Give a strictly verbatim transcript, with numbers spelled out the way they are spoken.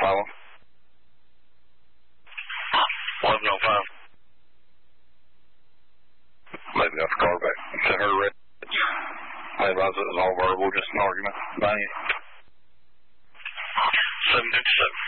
Follow. eleven oh five. Maybe got the car back to her. Maybe it was all verbal, just an argument. ninety-eight. seven fifty-seven.